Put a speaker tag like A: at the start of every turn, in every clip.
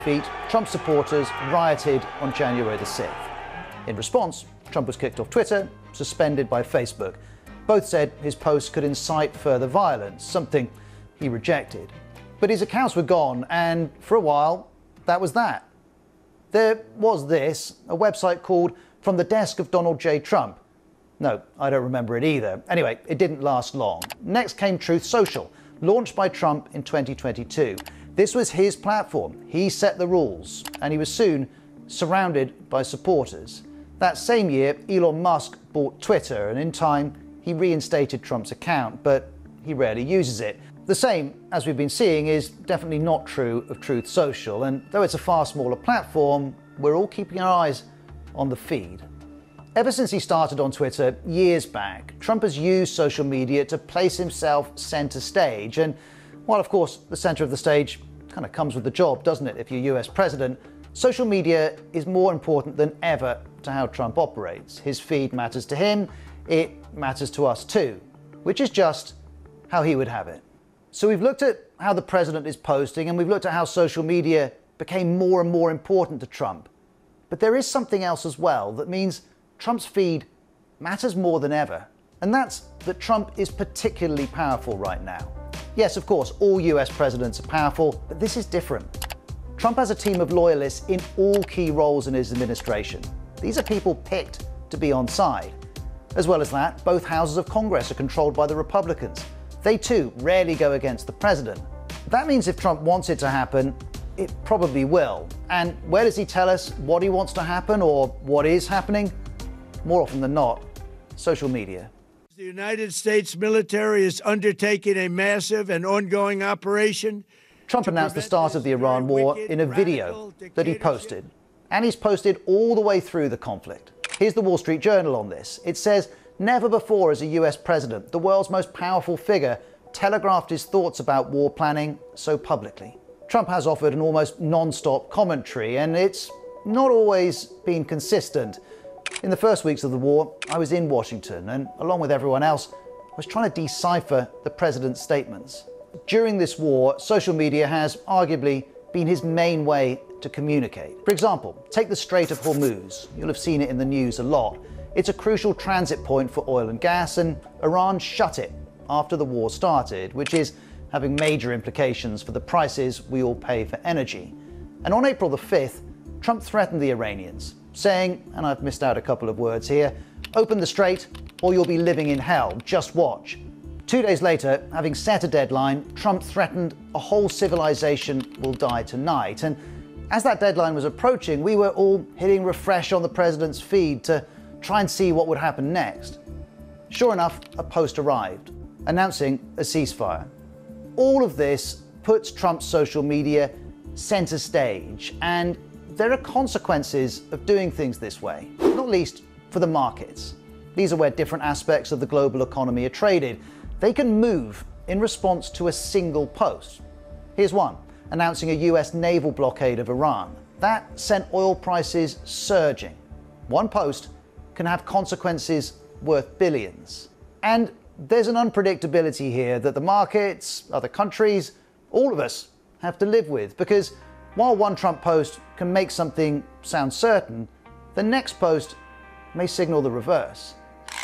A: feet, Trump supporters rioted on January the 6th. In response, Trump was kicked off Twitter, suspended by Facebook. Both said his posts could incite further violence, something he rejected. But his accounts were gone, and for a while, that was that. There was this, a website called From the Desk of Donald J. Trump. No, I don't remember it either. Anyway, it didn't last long. Next came Truth Social, launched by Trump in 2022. This was his platform. He set the rules, and he was soon surrounded by supporters. That same year, Elon Musk bought Twitter, and in time, he reinstated Trump's account, but he rarely uses it. The same, as we've been seeing, is definitely not true of Truth Social, and though it's a far smaller platform, we're all keeping our eyes on the feed. Ever since he started on Twitter years back, Trump has used social media to place himself center stage, and while of course the center of the stage kind of comes with the job, doesn't it, if you're US president, social media is more important than ever to how Trump operates. His feed matters to him, it matters to us too, which is just how he would have it. So we've looked at how the president is posting, and we've looked at how social media became more and more important to Trump. But there is something else as well that means Trump's feed matters more than ever. And that's that Trump is particularly powerful right now. Yes, of course, all US presidents are powerful, but this is different. Trump has a team of loyalists in all key roles in his administration. These are people picked to be on side. As well as that, both houses of Congress are controlled by the Republicans. They too rarely go against the president. That means if Trump wants it to happen, it probably will. And where does he tell us what he wants to happen or what is happening? More often than not, social media.
B: The United States military is undertaking a massive and ongoing operation.
A: Trump announced the start of the Iran war in a video that he posted. And he's posted all the way through the conflict. Here's the Wall Street Journal on this. It says, never before as a US president, the world's most powerful figure telegraphed his thoughts about war planning so publicly. Trump has offered an almost non-stop commentary, and it's not always been consistent. In the first weeks of the war, I was in Washington, and along with everyone else, I was trying to decipher the president's statements. During this war, social media has arguably been his main way to communicate. For example, take the Strait of Hormuz. You'll have seen it in the news a lot. It's a crucial transit point for oil and gas, and Iran shut it after the war started, which is having major implications for the prices we all pay for energy. And on April the 5th, Trump threatened the Iranians, saying, and I've missed out a couple of words here, open the strait or you'll be living in hell, just watch. 2 days later, having set a deadline, Trump threatened a whole civilization will die tonight. And as that deadline was approaching, we were all hitting refresh on the president's feed to try and see what would happen next. Sure enough, a post arrived, announcing a ceasefire. All of this puts Trump's social media center stage, and there are consequences of doing things this way, not least for the markets. These are where different aspects of the global economy are traded. They can move in response to a single post. Here's one, announcing a US naval blockade of Iran. That sent oil prices surging. One post can have consequences worth billions. And there's an unpredictability here that the markets, other countries, all of us have to live with, because while one Trump post can make something sound certain, the next post may signal the reverse.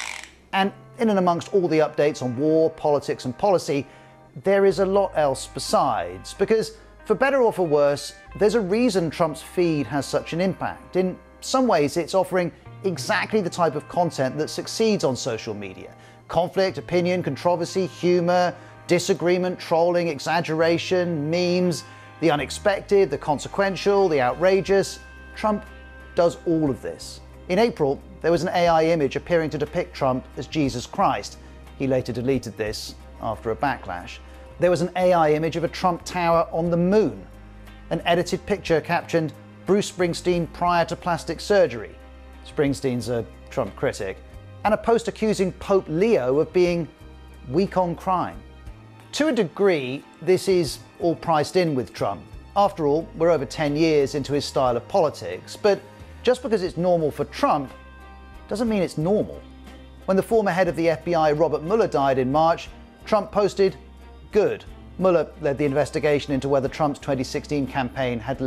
A: And in and amongst all the updates on war, politics and policy, there is a lot else besides, because for better or for worse, there's a reason Trump's feed has such an impact. In some ways, it's offering exactly the type of content that succeeds on social media. Conflict, opinion, controversy, humor, disagreement, trolling, exaggeration, memes, the unexpected, the consequential, the outrageous. Trump does all of this. In April, there was an AI image appearing to depict Trump as Jesus Christ. He later deleted this after a backlash. There was an AI image of a Trump tower on the moon. An edited picture captioned, Bruce Springsteen prior to plastic surgery. Springsteen's a Trump critic. And a post accusing Pope Leo of being weak on crime. To a degree, this is all priced in with Trump. After all, we're over 10 years into his style of politics, but just because it's normal for Trump doesn't mean it's normal. When the former head of the FBI, Robert Mueller, died in March, Trump posted, good. Mueller led the investigation into whether Trump's 2016 campaign had